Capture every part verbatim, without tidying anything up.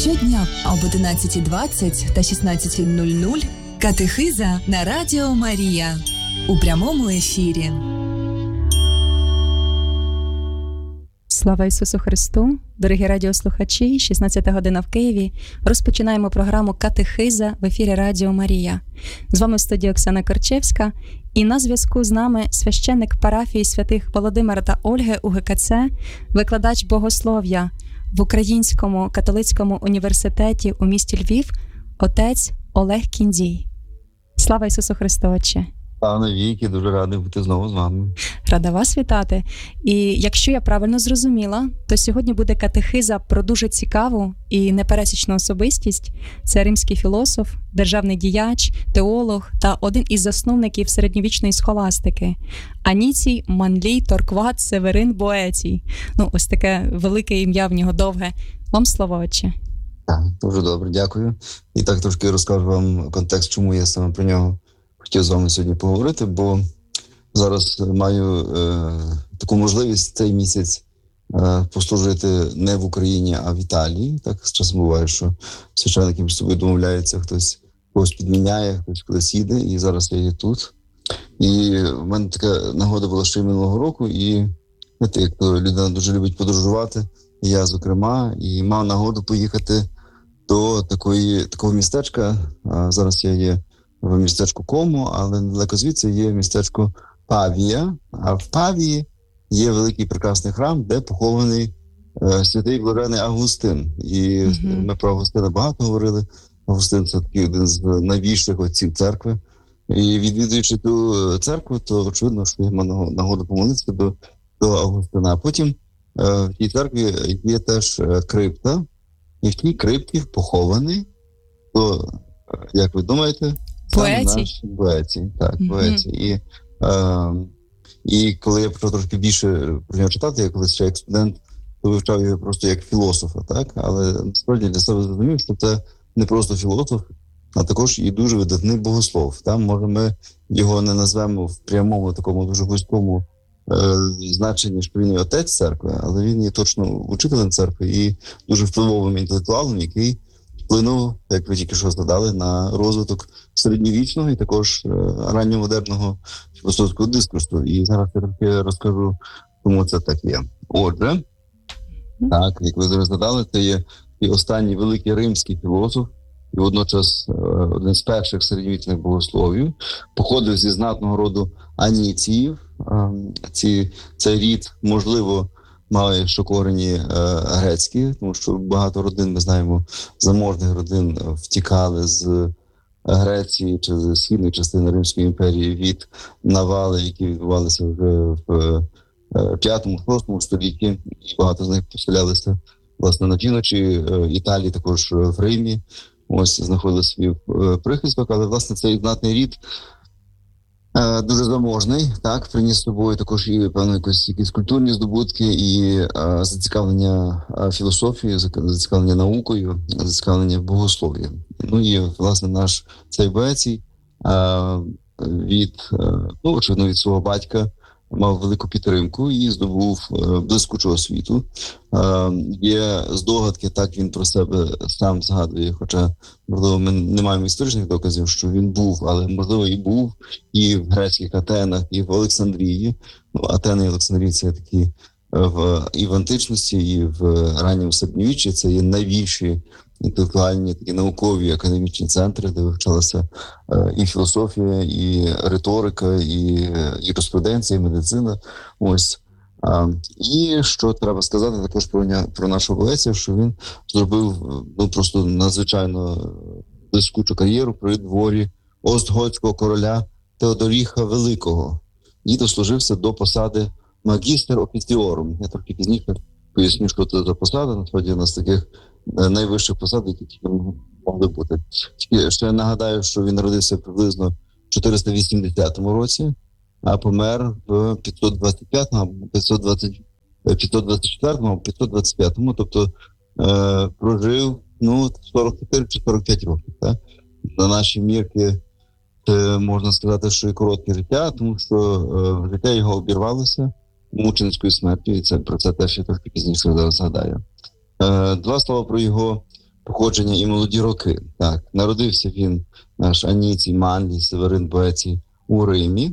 Щодня об одинадцятій двадцять та шістнадцятій нуль нуль катехиза на Радіо Марія у прямому ефірі. Слава Ісусу Христу! Дорогі радіослухачі, шістнадцята година в Києві. Розпочинаємо програму «Катехиза» в ефірі Радіо Марія. З вами в студії Оксана Корчевська. І на зв'язку з нами священник парафії святих Володимира та Ольги УГКЦ, викладач богослов'я в Українському католицькому університеті у місті Львів, отець Олег Кіндій. Слава Ісусу Христу, Отче! Слава навіки, дуже радий бути знову з вами. Рада вас вітати. І якщо я правильно зрозуміла, то сьогодні буде катехиза про дуже цікаву і непересічну особистість. Це римський філософ, державний діяч, теолог та один із засновників середньовічної схоластики – Аніцій Манлій Торкват Северин Боецій. Ну, ось таке велике ім'я в нього довге. Вам слово, Отче. Так, дуже добре, дякую. І так трошки розкажу вам контекст, чому я саме про нього хотів з вами сьогодні поговорити, бо зараз маю е, таку можливість цей місяць е, послужити не в Україні, а в Італії. Так з часом буває, що священники між собою домовляються, хтось когось підміняє, хтось кудись їде, і зараз я є тут. І в мене така нагода була ще й минулого року, і знаєте, як людина дуже любить подорожувати, і я, зокрема, і мав нагоду поїхати до такої, такого містечка. А зараз я є в містечку Комо, але недалеко звідси є містечко Павія. А в Павії є великий прекрасний храм, де похований е, святий блажений Августин. І mm-hmm. ми про Августина багато говорили. Августин – це такий один з найбільших отців церкви. І відвідуючи ту церкву, то очевидно, що я мав нагоду помолитися до, до Августина. А потім е, в тій церкві є теж крипта, і в тій крипті похований, то, як ви думаєте, Боецій. Боецій, так, mm-hmm. Боецій. І, е, і коли я почав трошки більше про нього читати, я колись ще як студент, то вивчав його просто як філософа, так? Але насправді для себе зрозумів, що це не просто філософ, а також і дуже видатний богослов. Там, може, ми його не назвемо в прямому такому дуже вузькому е, значенні, що він є отець церкви, але він є точно учителем церкви і дуже впливовим інтелектуалом, який вплинув, як ви тільки що згадали, на розвиток середньовічного і також е, ранньомодерного філософського дискурсу. І зараз я трохи розкажу, чому це так є. Отже, так, як ви зараз згадали, це є і останній великий римський філософ, і водночас е, один з перших середньовічних богословів, походив зі знатного роду Аніціїв. Е, ці, цей рід, можливо, має що корені е, грецькі, тому що багато родин, ми знаємо, заможних родин втікали з Греції чи з східної частини Римської імперії від навали, які відбувалися вже в п'ятому-шостому столітті, і багато з них поселялися, власне, на півночі Італії, також в Римі, ось знаходили свій прихисток, але, власне, цей знатний рід дуже заможний, так, приніс з собою також і, певно, якось, якісь культурні здобутки і а, зацікавлення а, філософією, зацікавлення наукою, зацікавлення богослов'ям. Ну і, власне, наш цей Боецій а, від, а, ну, очевидно, від свого батька мав велику підтримку і здобув а, блискучу освіту. А, є здогадки, так він про себе сам згадує, хоча, можливо, ми не маємо історичних доказів, що він був, але, можливо, і був і в грецьких Атенах, і в Олександрії. Ну, Атени і Олександрії – це такі в, і в античності, і в ранньому середньовіччі. Це є найбільші інтелектуальні, такі наукові, академічні центри, де вивчалася е, і філософія, і риторика, і юриспруденція, і медицина. Ось. А, і що треба сказати також про, про нашого Боеція, що він зробив ну, просто надзвичайно блискучу кар'єру при дворі Остготського короля Теодоріха Великого і дослужився до посади магістр офіціорум. Я трохи пізніше поясню, що це за посада. Насправді, у нас таких найвищих посад, які тільки могли бути. Тільки ще нагадаю, що він народився приблизно в чотириста вісімдесятому році, а помер в п'ятсот двадцять п'ятому, п'ятсот двадцять, п'ятсот двадцять четвертому, п'ятсот двадцять п'ятому, тобто е, прожив ну, сорок чотири чи сорок п'ять років. Так? На наші мірки це, можна сказати, що і коротке життя, тому що е, життя його обірвалося мученицькою смертю, і це, про це теж я трохи пізніше зараз згадаю. Е, два слова про його походження і молоді роки. Так, народився він, наш Аніцій Манлій Северин Боецій, у Римі.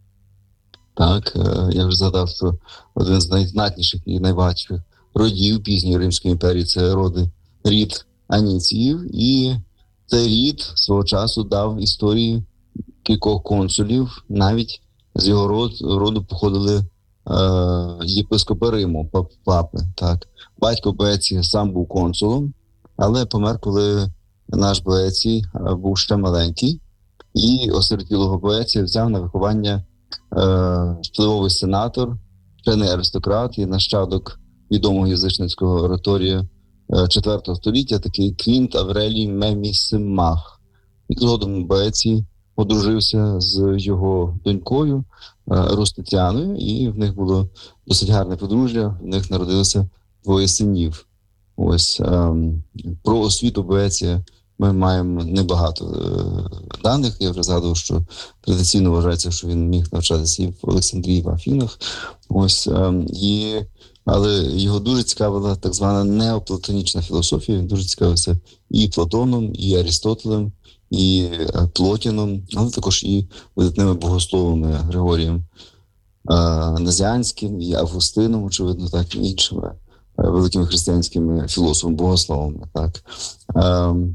Так, я вже згадав, що один з найзнатніших і найбагатших родів пізньої Римської імперії – це роди, рід Аніціїв. І цей рід свого часу дав історії кількох консулів, навіть з його род, роду походили е, єпископи Риму, папи. Так. Батько Боецій сам був консулом, але помер, коли наш Боецій був ще маленький, і осиротілого Боеція взяв на виховання е, впливовий сенатор, ще не аристократ і нащадок відомого язичницького ораторія четвертого століття, такий Квінт Аврелій Мемісимах. І згодом Боецій одружився з його донькою Рустиціаною, і в них було досить гарне подружжя, в них народилося двоє синів. Ось ем, про освіту Боеція ми маємо небагато е, даних. Я вже згадував, що традиційно вважається, що він міг навчатися і в Олександрії, в Афінах. Ось, ем, і, але його дуже цікавила так звана неоплатонічна філософія. Він дуже цікавився і Платоном, і Арістотелем, і Плотіном, але також і видатними богословами Григорієм е, Назіанським, і Августином, очевидно, так, і іншими великими християнськими філософами, богословами. Так. Ем,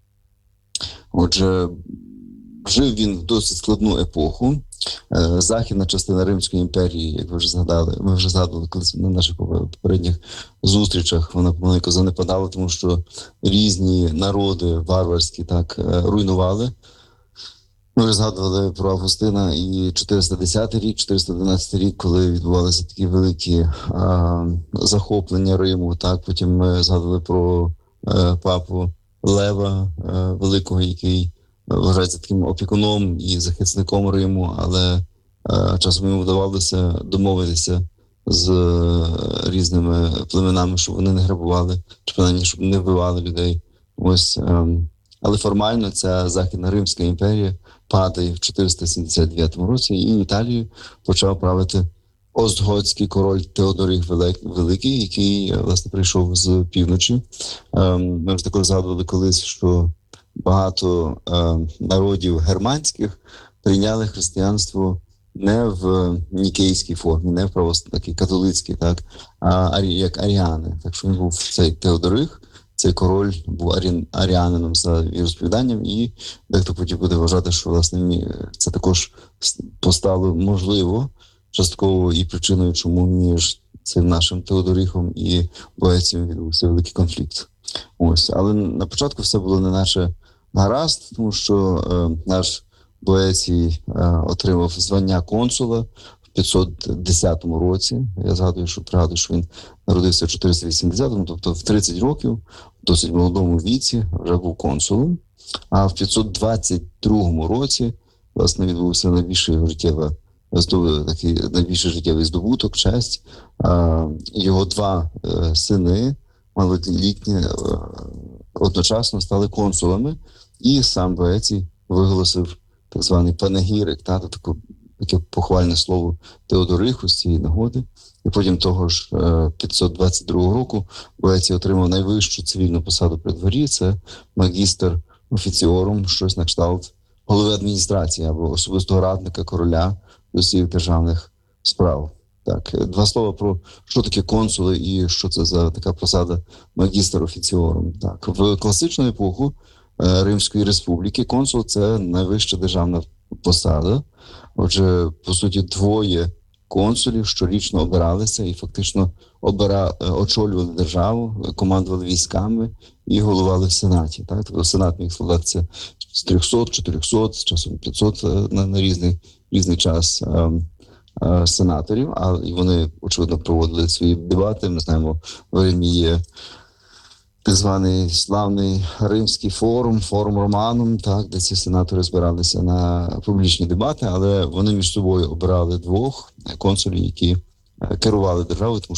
отже, жив він в досить складну епоху. Е, західна частина Римської імперії, як ви вже згадали, ми вже згадували колись на наших попередніх зустрічах, вона помаленьку занепадала, тому що різні народи варварські так руйнували. Ми вже згадували про Августина і чотириста десятий рік, чотириста одинадцятий рік, коли відбувалися такі великі а, захоплення Риму. Так, потім ми згадували про а, папу Лева а, Великого, який вважається таким опікуном і захисником Риму, але а, часом йому вдавалося домовитися з а, різними племенами, щоб вони не грабували, чи принаймні, щоб не вбивали людей. Ось, а, але формально ця Західна Римська імперія падає в чотириста сімдесят дев'ятому році, і Італію почав правити остготський король Теодорих Великий, який, власне, прийшов з півночі. Ми вже також згадували колись, що багато народів германських прийняли християнство не в нікейській формі, не в православній, католицькій, так, а як аріани. Так що він був цей Теодорих. Цей король був арі... аріанином за віросповіданням, і дехто потім буде вважати, що, власне, це також постало можливо частково і причиною, чому між цим нашим Теодорихом і Боецієм відбувся великий конфлікт. Ось. Але на початку все було не наче гаразд, тому що е, наш Боецій е, отримав звання консула в п'ятсот десятому році. Я згадую, що пригадую, що він народився в чотириста вісімдесятому, тобто в тридцять років, в досить молодому віці, вже був консулом. А в п'ятсот двадцять другому році, власне, відбувся найбільший життєвий, такий найбільший життєвий здобуток, честь. Його два сини, малолітні, одночасно стали консулами, і сам Боецій виголосив так званий панегірик, та, таку, таке похвальне слово Теодориху з цієї нагоди. І потім того ж п'ятсот двадцять другого року Боецій отримав найвищу цивільну посаду при дворі, це магістр офіціорум, щось на кшталт голови адміністрації або особистого радника короля з усіх державних справ. Так, два слова про що таке консули і що це за така посада магістр офіціорум. Так, в класичну епоху Римської республіки консул – це найвища державна посада. Отже, по суті, двоє консулів щорічно обиралися і фактично обира... очолювали державу, командували військами і головували в Сенаті. Так? Тобто Сенат міг складатися з трьохсот, чотирьохсот, з часом п'ятсот на, на різний, різний час а, а, сенаторів, а і вони, очевидно, проводили свої дебати. Ми знаємо, в Римі є так званий славний римський форум, форум Романум, так, де ці сенатори збиралися на публічні дебати, але вони між собою обирали двох консулів, які керували державою, тому